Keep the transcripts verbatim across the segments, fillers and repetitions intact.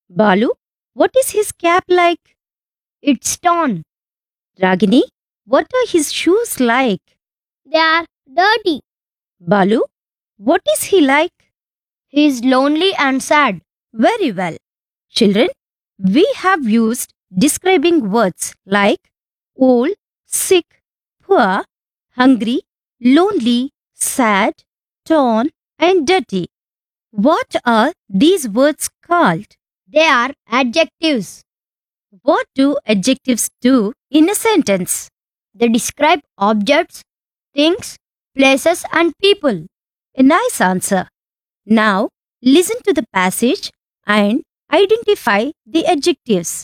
Balu, what is his cap like? It's torn. Ragini, what are his shoes like? They are dirty. Balu, what is he like? He is lonely and sad. Very well. Children, we have used describing words like old, sick, poor, hungry, lonely, sad, torn, and dirty. What are these words called? They are adjectives. What do adjectives do in a sentence? They describe objects, things, places, and people. A nice answer. Now, listen to the passage and identify the adjectives.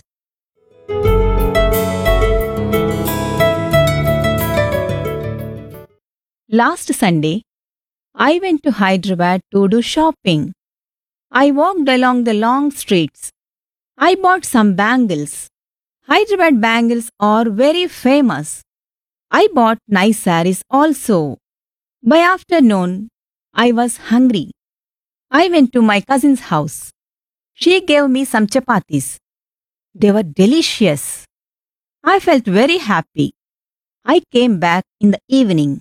Last Sunday, I went to Hyderabad to do shopping. I walked along the long streets. I bought some bangles. Hyderabad bangles are very famous. I bought nice saris also. By afternoon, I was hungry. I went to my cousin's house. She gave me some chapatis. They were delicious. I felt very happy. I came back in the evening.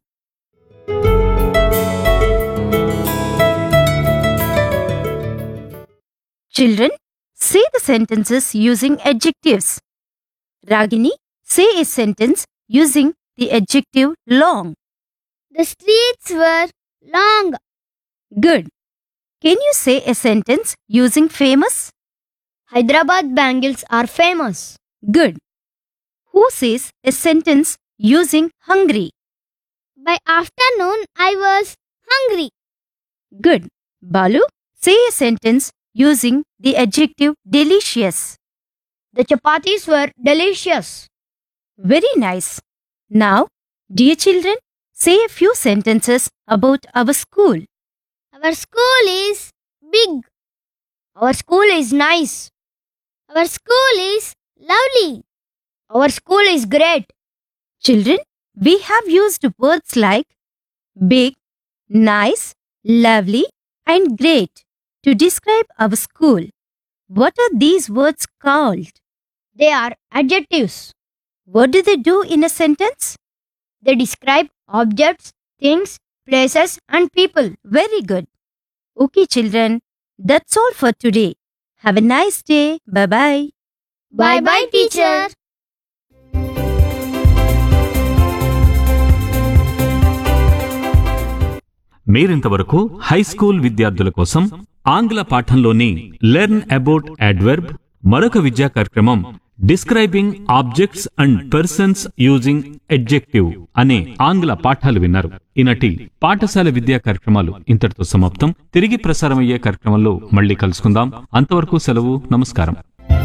Children, say the sentences using adjectives. Ragini, say a sentence using the adjective long. The streets were long. Good. Can you say a sentence using famous? Hyderabad bangles are famous. Good. Who says a sentence using hungry? By afternoon, I was hungry. Good. Balu, say a sentence using the adjective delicious. The chapatis were delicious. Very nice. Now, dear children, say a few sentences about our school. Our school is big. Our school is nice. Our school is lovely. Our school is great. Children, we have used words like big, nice, lovely, and great to describe our school. What are these words called? They are adjectives. What do they do in a sentence? They describe objects, things, places, and people. Very good. Okay, children, that's all for today. Have a nice day. Bye-bye. Bye-bye, teacher. మీరింతవరకు high school విద్యార్థుల కోసం ఆంగ్ల పాఠంలోని learn about adverb మరొక విద్యా కార్యక్రమం describing objects and persons using adjective అనే ఆంగ్ల పాఠాలు విన్నారు. ఈనాటి పాఠశాల విద్యా కార్యక్రమాలు ఇంతటితో సమాప్తం. తిరిగి ప్రసారమయ్యే కార్యక్రమంలో మళ్ళీ కలుసుకుందాం. అంతవరకు సెలవు. నమస్కారం.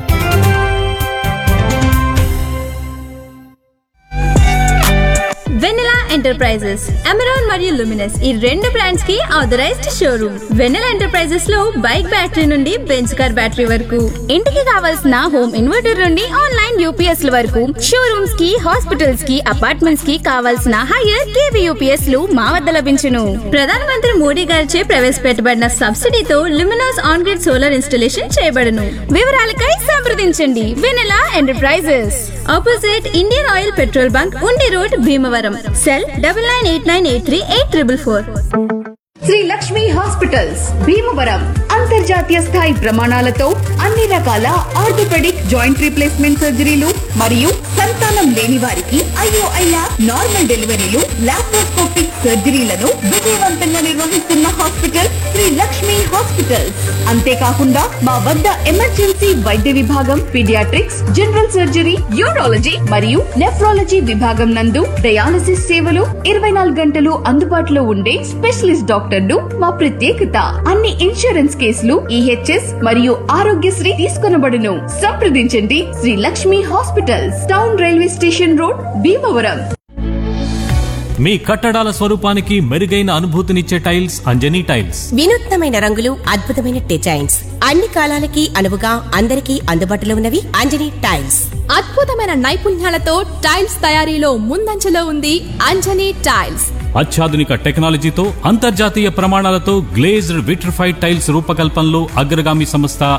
వెన్నెలా ఎంటర్ప్రైజెస్, అమెరాన్ మరియు లుమినస్ ఈ రెండు బ్రాండ్స్ కి ఆథరైజ్డ్ షోరూమ్. వెన్నెలా ఎంటర్ప్రైజెస్ లో బైక్ బ్యాటరీ నుండి బెంచ్ కార్ బ్యాటరీ వరకు, ఇంటికి కావాల్సిన హోమ్ ఇన్వర్టర్ నుండి ఆన్లైన్ యూపీఎస్ ల వరకు, షోరూమ్స్ కి, హాస్పిటల్స్ కి, అపార్ట్మెంట్స్ కి కావాల్సిన హైయర్ కేవీ యూపీఎస్ లు మా వద్ద లభించును. ప్రధానమంత్రి మోడీ గారిచే ప్రవేశపెట్టబడిన సబ్సిడీతో Luminous on grid solar installation చేయబడును. వివరాలకై సంప్రదించండి. వెన్నెలా enterprises, opposite Indian oil petrol bunk, ఉండి road, Bhimavaram. Cell double nine eight nine eight three eight triple four. Shri Lakshmi hospitals Bhimavaram అంతర్జాతీయ స్థాయి ప్రమాణాలతో అన్ని రకాల ఆర్థోపెడిక్ జాయింట్ రీప్లేస్మెంట్ సర్జరీలు మరియు సంతానం లేని వారికి ఐఓఐఆర్ నార్మల్ డెలివరీలు, లాప్రోస్కోపిక్ సర్జరీలను విజయవంతంగా నిర్వహిస్తున్న హాస్పిటల్ శ్రీ లక్ష్మి హాస్పిటల్స్. అంతేకాకుండా మా వద్ద ఎమర్జెన్సీ వైద్య విభాగం, పీడియాట్రిక్స్, జనరల్ సర్జరీ, యూరాలజీ మరియు నెఫ్రాలజీ విభాగం నందు డయాలసిస్ సేవలు ఇరవై నాలుగు గంటలు అందుబాటులో ఉండే స్పెషలిస్ట్ డాక్టర్లు మా ప్రత్యేకత. అన్ని ఇన్సూరెన్స్ కేసులు ఈహెచ్ఎస్ మరియు ఆరోగ్యశ్రీ తీసుకొనబడును. సంప్రదించండి Shri Lakshmi hospitals, town railway station road, Bhimavaram. మీ కట్టడాల స్వరూపానికి మెరుగైన అనుభూతినిచ్చే టైల్స్ అంజనీ టైల్స్. వినూత్నమైన రంగులు, అద్భుతమైన డిజైన్స్, అన్ని కాలాలకి అనువుగా అందరికీ అందుబాటులో ఉన్నవి అంజనీ టైల్స్. అద్భుతమైన నైపుణ్యాలతో టైల్స్ తయారీలో ముందంజలో ఉంది అంజనీ టైల్స్. అత్యాధునిక టెక్నాలజీతో అంతర్జాతీయ ప్రమాణాలతో గ్లేజ్డ్ విట్రిఫైడ్ టైల్స్ రూపకల్పనలో అగ్రగామి సంస్థ